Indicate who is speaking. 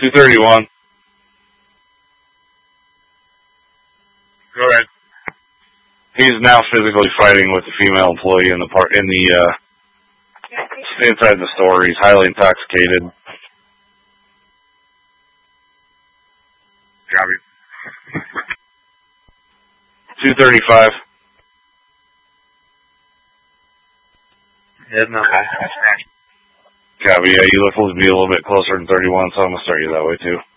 Speaker 1: 231.
Speaker 2: Go ahead.
Speaker 1: He's now physically fighting with the female employee inside the store. He's highly intoxicated.
Speaker 2: Copy.
Speaker 1: 235.
Speaker 2: Heading up.
Speaker 1: Copy. Yeah, you look to be a little bit closer than 31, so I'm gonna start you that way too.